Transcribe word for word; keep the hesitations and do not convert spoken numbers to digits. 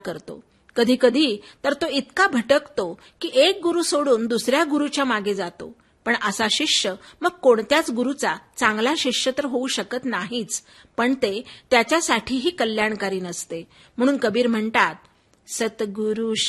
करतो. कधी कधी तर तो इतका भटकतो की एक गुरु सोडून दुसऱ्या गुरुच्या मागे जातो. पण असा शिष्य मग कोणत्याच गुरुचा चांगला शिष्य तर होऊ शकत नाहीच, पण ते त्याच्यासाठीही कल्याणकारी नसते. म्हणून कबीर म्हणतात, सतगुरु